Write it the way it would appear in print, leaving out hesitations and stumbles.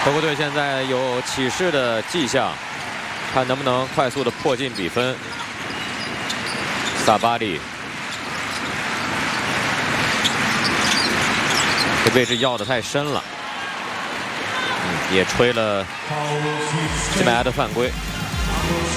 德国队现在有起势的迹象，看能不能快速的迫近比分。萨巴利这位置要的太深了，也吹了西班牙的犯规。